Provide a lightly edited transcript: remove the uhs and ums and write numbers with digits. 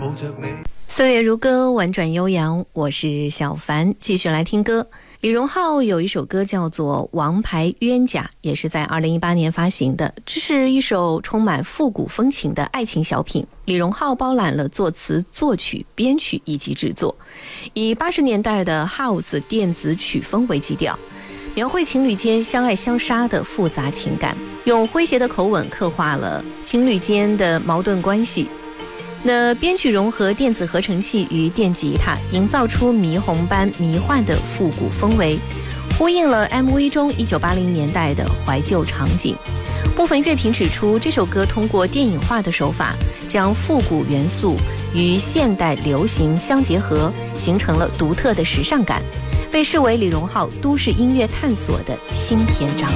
岁月如歌，婉转悠扬，我是小凡，继续来听歌。李荣浩有一首歌叫做《王牌冤家》，也是在2018年发行的。这是一首充满复古风情的爱情小品。李荣浩包揽了作词、作曲、编曲以及制作，以80年代的 House 电子曲风为基调，描绘情侣间相爱相杀的复杂情感，用诙谐的口吻刻画了情侣间的矛盾关系。那编曲融合电子合成器与电吉他，营造出霓虹般迷幻的复古氛围，呼应了 MV 中1980年代的怀旧场景。部分乐评指出，这首歌通过电影化的手法，将复古元素与现代流行相结合，形成了独特的时尚感，被视为李荣浩都市音乐探索的新篇章。